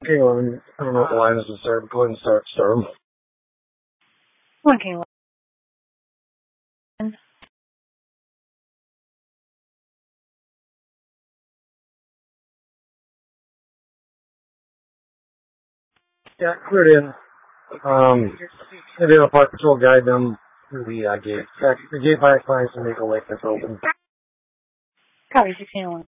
Okay, well, I don't know what the line is to start. Go ahead and start them. Okay, line. Yeah, cleared in. Maybe a park patrol guide them through the gate. The gate by clients and make a lake that's open. Copy 1601.